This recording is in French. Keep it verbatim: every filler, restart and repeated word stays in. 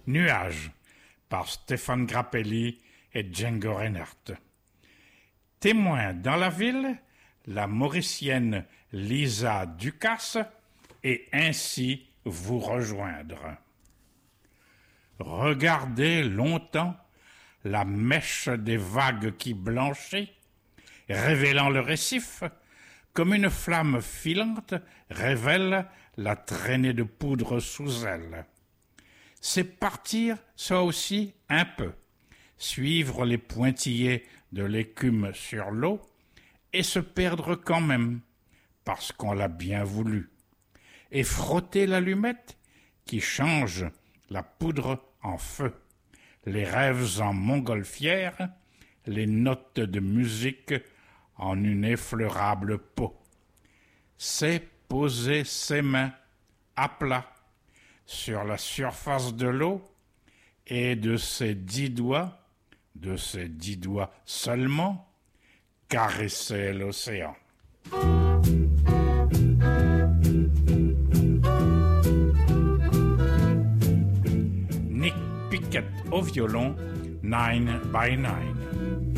Nuages par Stéphane Grappelli et Django Reinhardt. Témoin dans la ville, la mauricienne Lisa Ducasse et ainsi vous rejoindre. Regardez longtemps la mèche des vagues qui blanchit, révélant le récif, comme une flamme filante révèle la traînée de poudre sous elle. C'est partir, ça aussi, un peu, suivre les pointillés de l'écume sur l'eau et se perdre quand même, parce qu'on l'a bien voulu, et frotter l'allumette qui change la poudre en feu, les rêves en montgolfière, les notes de musique en une effleurable peau. C'est poser ses mains à plat sur la surface de l'eau et de ses dix doigts, de ses dix doigts seulement, caresser l'océan. Nick Pickett au violon, Nine by Nine.